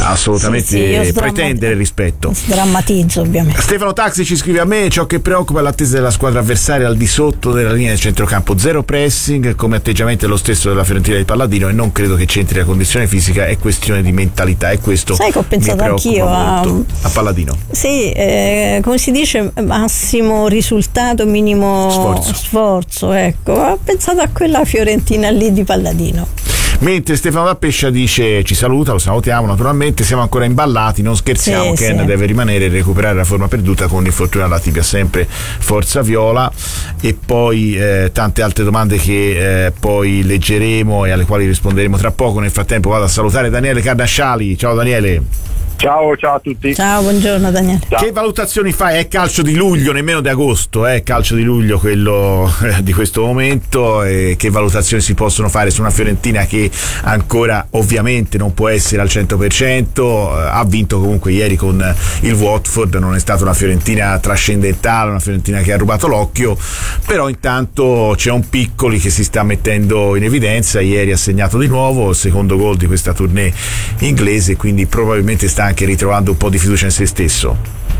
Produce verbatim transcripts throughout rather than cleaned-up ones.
assolutamente sì, sì, pretendere rispetto. Sdrammatizzo ovviamente. Stefano Taxi ci scrive: a me ciò che preoccupa è l'attesa della squadra avversaria al di sotto della linea del centrocampo, zero pressing, come atteggiamento è lo stesso della Fiorentina di Palladino, e non credo che c'entri la condizione fisica, è questione di mentalità, e questo sai che ho pensato anch'io a, a Palladino. Sì, eh, come si dice, massimo risultato, minimo sforzo, sforzo ecco, ho pensato a quella Fiorentina lì di Palladino. Mentre Stefano da Pescia dice, ci saluta, lo salutiamo naturalmente, siamo ancora imballati, non scherziamo, sì, Ken sì. deve rimanere e recuperare la forma perduta con l'infortunio alla tibia, sempre forza viola. E poi eh, tante altre domande che eh, poi leggeremo e alle quali risponderemo tra poco. Nel frattempo vado a salutare Daniele Carnasciali. Ciao Daniele. Ciao, ciao a tutti. Ciao, buongiorno Daniele. Ciao. Che valutazioni fai? È calcio di luglio, nemmeno di agosto, è eh? calcio di luglio quello eh, di questo momento, e che valutazioni si possono fare su una Fiorentina che ancora ovviamente non può essere al cento per cento, eh, ha vinto comunque ieri con il Watford, non è stata una Fiorentina trascendentale, una Fiorentina che ha rubato l'occhio, però intanto c'è un Piccoli che si sta mettendo in evidenza, ieri ha segnato di nuovo il secondo gol di questa tournée inglese, quindi probabilmente sta anche ritrovando un po' di fiducia in se stesso.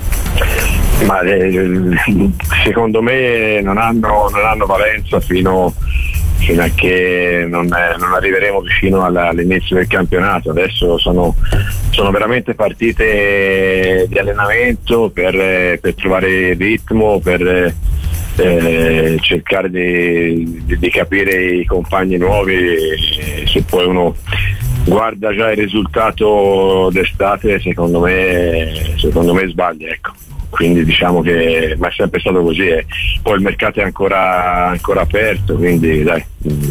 Ma eh, secondo me non hanno, non hanno valenza fino, fino a che non, eh, non arriveremo vicino alla, all'inizio del campionato. Adesso sono, sono veramente partite di allenamento per, eh, per trovare il ritmo, per eh, cercare di, di, di capire i compagni nuovi. E se poi uno guarda già il risultato d'estate, secondo me secondo me sbaglia, ecco. Quindi diciamo che, ma è sempre stato così, eh. Poi il mercato è ancora ancora aperto, quindi dai,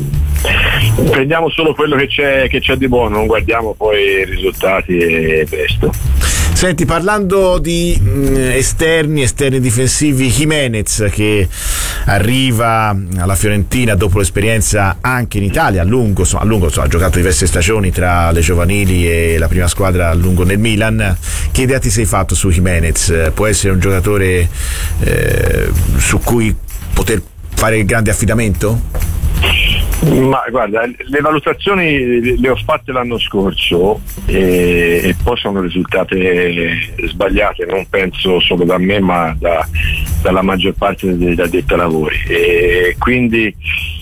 mh, prendiamo solo quello che c'è che c'è di buono, non guardiamo poi i risultati e presto. Senti, parlando di mh, esterni, esterni difensivi, Jimenez che arriva alla Fiorentina dopo l'esperienza anche in Italia, a lungo, a lungo insomma, ha giocato diverse stagioni tra le giovanili e la prima squadra a lungo nel Milan. Che idea ti sei fatto su Jimenez? Può essere un giocatore eh, su cui poter fare il grande affidamento? Ma guarda, le valutazioni le ho fatte l'anno scorso e, e poi sono risultate sbagliate, non penso solo da me ma da, dalla maggior parte degli addetti ai lavori, e quindi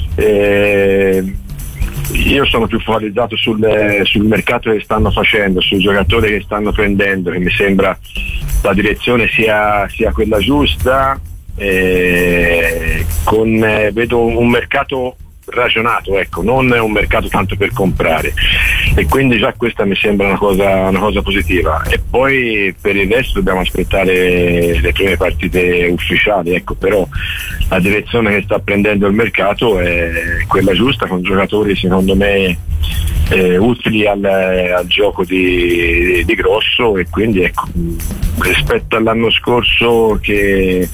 eh, io sono più focalizzato sul, sul mercato che stanno facendo, sui giocatori che stanno prendendo, che mi sembra la direzione sia, sia quella giusta, eh, con, eh, vedo un mercato ragionato, ecco, non è un mercato tanto per comprare, e quindi già questa mi sembra una cosa, una cosa positiva. E poi per il resto dobbiamo aspettare le prime partite ufficiali, ecco, però la direzione che sta prendendo il mercato è quella giusta, con giocatori secondo me eh, utili al, al gioco di, di Grosso, e quindi ecco, rispetto all'anno scorso che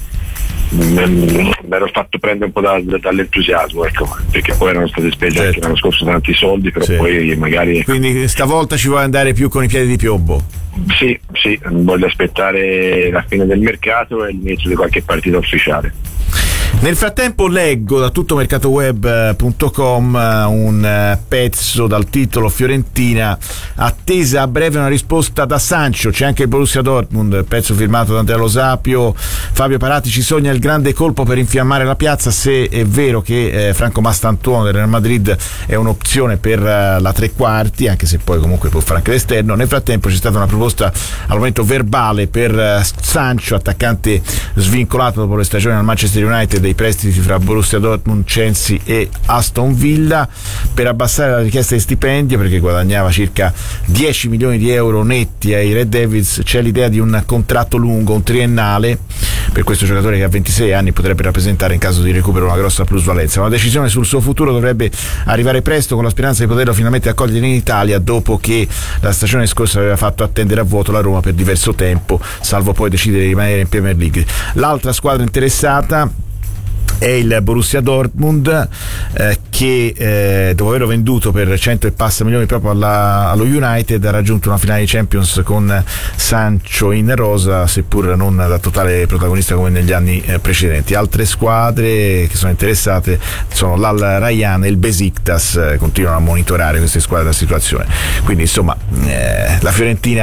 mi ero fatto prendere un po' da, da, dall'entusiasmo, ecco, perché poi erano state spese certo. anche l'anno scorso tanti soldi, però sì. Poi magari, quindi stavolta ci vuoi andare più con i piedi di piombo? Sì, sì, voglio aspettare la fine del mercato e l'inizio di qualche partita ufficiale. Nel frattempo leggo da tutomercatoweb punto com un pezzo dal titolo: Fiorentina attesa a breve una risposta da Sancho. C'è anche il Borussia Dortmund, pezzo firmato da Andrea Lo Sapio. Fabio Paratici sogna il grande colpo per infiammare la piazza. Se è vero che eh, Franco Mastantuono del Real Madrid è un'opzione per uh, la tre quarti, anche se poi comunque può fare anche l'esterno, nel frattempo c'è stata una proposta al momento verbale per uh, Sancho, attaccante svincolato dopo le stagioni al Manchester United, dei prestiti fra Borussia Dortmund, Chelsea e Aston Villa, per abbassare la richiesta di stipendio, perché guadagnava circa dieci milioni di euro netti ai Red Devils. C'è l'idea di un contratto lungo, un triennale per questo giocatore che a ventisei anni potrebbe rappresentare in caso di recupero una grossa plusvalenza. Una decisione sul suo futuro dovrebbe arrivare presto, con la speranza di poterlo finalmente accogliere in Italia, dopo che la stagione scorsa aveva fatto attendere a vuoto la Roma per diverso tempo, salvo poi decidere di rimanere in Premier League. L'altra squadra interessata è il Borussia Dortmund, eh, che eh, dopo averlo venduto per cento e passa milioni proprio alla, allo United, ha raggiunto una finale di Champions con Sancho in rosa, seppur non da totale protagonista come negli anni eh, precedenti. Altre squadre che sono interessate sono l'Al Rayyan e il Besiktas, eh, continuano a monitorare queste squadre della situazione. Quindi insomma eh, la Fiorentina